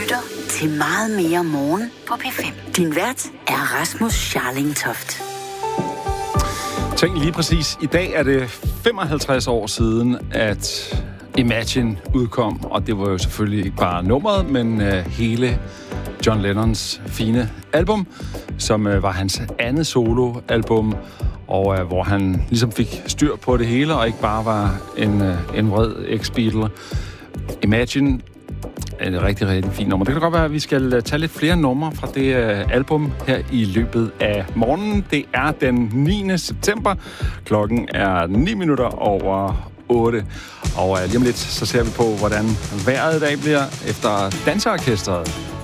lytter til Meget mere morgen på P5. Din vært er Rasmus Scharlingtoft. Tænk lige præcis, i dag er det 55 år siden, at Imagine udkom, og det var jo selvfølgelig ikke bare nummeret, men hele John Lennons fine album, som var hans andet soloalbum, og hvor han ligesom fik styr på det hele, og ikke bare var en vred ex-Beatle. Imagine er et rigtig, rigtig fint nummer. Det kan godt være, at vi skal tage lidt flere numre fra det album her i løbet af morgenen. Det er den 9. september. Klokken er 8:09. Og lige om lidt, så ser vi på, hvordan vejret i dag bliver efter Danseorkestret.